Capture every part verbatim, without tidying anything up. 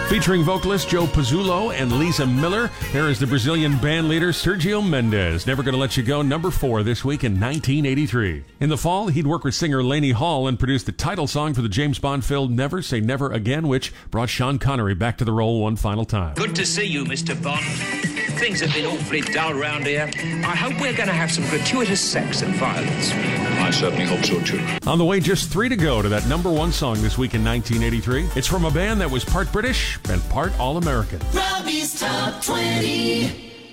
Featuring vocalist Joe Pizzullo and Lisa Miller, here is the Brazilian bandleader Sergio Mendes. Never Gonna Let You Go, number four this week in nineteen eighty-three. In the fall, he'd work with singer Lainey Hall and produced the title song for the James Bond film Never Say Never Again, which brought Sean Connery back to the role one final time. Good to see you, Mister Bond. Things have been awfully dull round here. I hope we're going to have some gratuitous sex and violence. I certainly hope so, too. On the way, just three to go to that number one song this week in nineteen eighty-three. It's from a band that was part British and part All-American. Robbie's Top twenty.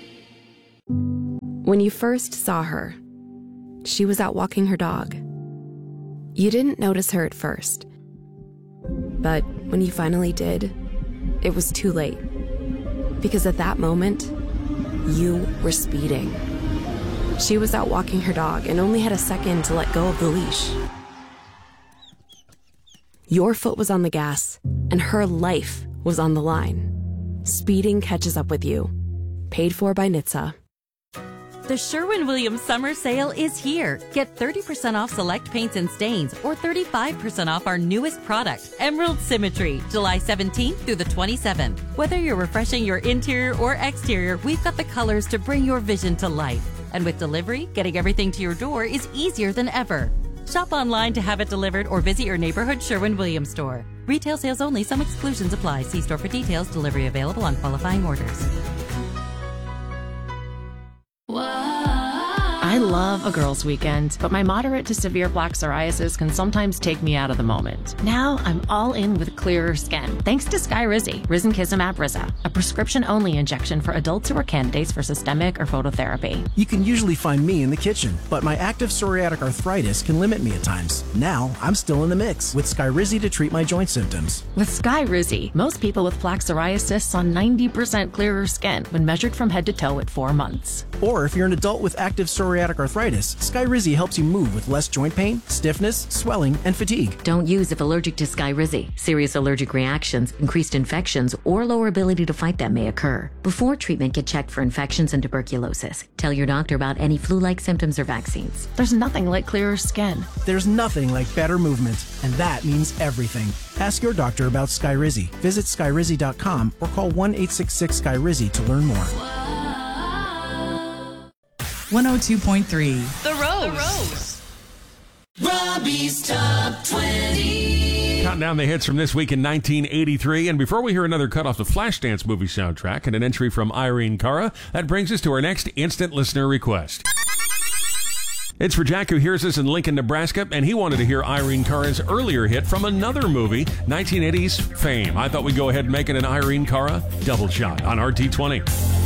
When you first saw her, she was out walking her dog. You didn't notice her at first. But when you finally did, it was too late. Because at that moment, you were speeding. She was out walking her dog and only had a second to let go of the leash. Your foot was on the gas, and her life was on the line. Speeding catches up with you. Paid for by N H T S A. The Sherwin-Williams Summer Sale is here. Get thirty percent off select paints and stains or thirty-five percent off our newest product, Emerald Symmetry, July seventeenth through the twenty-seventh. Whether you're refreshing your interior or exterior, we've got the colors to bring your vision to life. And with delivery, getting everything to your door is easier than ever. Shop online to have it delivered or visit your neighborhood Sherwin-Williams store. Retail sales only. Some exclusions apply. See store for details. Delivery available on qualifying orders. I love a girls' weekend, but my moderate to severe plaque psoriasis can sometimes take me out of the moment. Now I'm all in with clearer skin, thanks to Skyrizi, Risankizumab Riza, a prescription-only injection for adults who are candidates for systemic or phototherapy. You can usually find me in the kitchen, but my active psoriatic arthritis can limit me at times. Now I'm still in the mix with Skyrizi to treat my joint symptoms. With Skyrizi, most people with plaque psoriasis saw ninety percent clearer skin when measured from head to toe at four months. Or if you're an adult with active psoriatic arthritis, Skyrizi helps you move with less joint pain, stiffness, swelling, and fatigue. Don't use if allergic to Skyrizi. Serious allergic reactions, increased infections, or lower ability to fight them may occur. Before treatment, get checked for infections and tuberculosis. Tell your doctor about any flu-like symptoms or vaccines. There's nothing like clearer skin. There's nothing like better movement, and that means everything. Ask your doctor about Skyrizi. Visit Skyrizi dot com or call one eight six six Skyrizi to learn more. one oh two point three. The Rose. The Rose. Robbie's Top twenty. Counting down the hits from this week in nineteen eighty-three. And before we hear another cut off the Flashdance movie soundtrack and an entry from Irene Cara, that brings us to our next instant listener request. It's for Jack, who hears us in Lincoln, Nebraska, and he wanted to hear Irene Cara's earlier hit from another movie, nineteen eighties Fame. I thought we'd go ahead and make it an Irene Cara double shot on R T twenty.